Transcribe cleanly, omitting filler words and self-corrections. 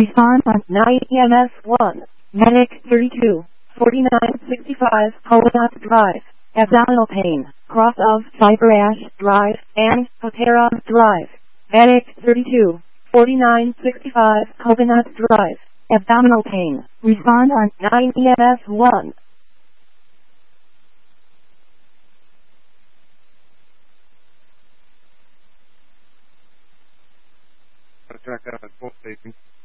Respond on 9 EMS 1. Medic 32, 4965, Holinot Drive. Abdominal pain, cross of Cyber Ash Drive and Patera Drive. Medic 32, 4965, Coconut Drive. Abdominal pain. Respond on 9 EMS 1. Track out at both stations.